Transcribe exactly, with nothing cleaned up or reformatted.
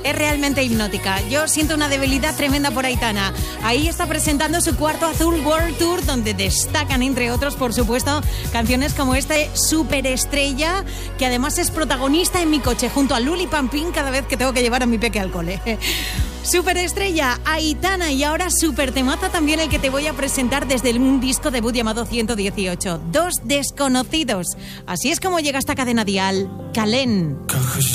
es realmente hipnótica. Yo siento una debilidad tremenda por Aitana. Ahí está presentando su cuarto Azul World Tour, donde destacan, entre otros, por supuesto, canciones como este Superestrella, que además es protagonista en mi coche junto a Luli Pampín cada vez que tengo que llevar a mi peque al cole. Superestrella, Aitana, y ahora super temaza también el que te voy a presentar desde un disco debut llamado ciento dieciocho, Dos Desconocidos. Así es como llega esta cadena dial, Calén.